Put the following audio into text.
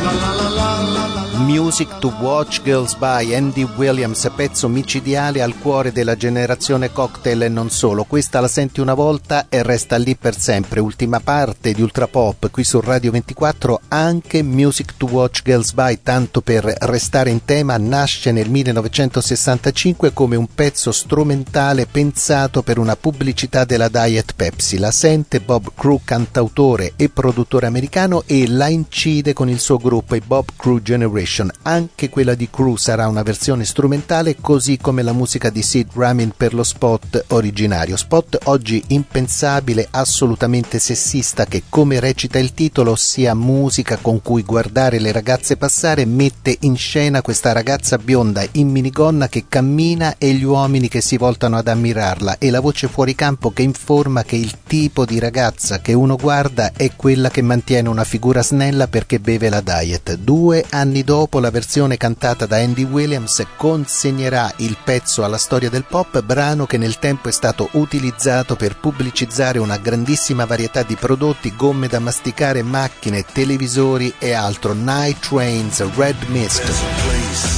Music to Watch Girls By, Andy Williams, pezzo micidiale al cuore della generazione cocktail e non solo. Questa la senti una volta e resta lì per sempre. Ultima parte di Ultra Pop qui su Radio 24, anche Music to Watch Girls By, tanto per restare in tema, nasce nel 1965 come un pezzo strumentale pensato per una pubblicità della Diet Pepsi. La sente Bob Crew, cantautore e produttore americano, e la incide con il suo gruppo, i Bob Crew Generation. Anche quella di Crew sarà una versione strumentale, così come la musica di Sid Ramin per lo spot originario. Spot oggi impensabile, assolutamente sessista, che, come recita il titolo, ossia musica con cui guardare le ragazze passare, mette in scena questa ragazza bionda in minigonna che cammina e gli uomini che si voltano ad ammirarla, e la voce fuori campo che informa che il tipo di ragazza che uno guarda è quella che mantiene una figura snella perché beve la Diet. 2 anni dopo la versione cantata da Andy Williams consegnerà il pezzo alla storia del pop, brano che nel tempo è stato utilizzato per pubblicizzare una grandissima varietà di prodotti, gomme da masticare, macchine, televisori e altro. Night Trains, Red Mist.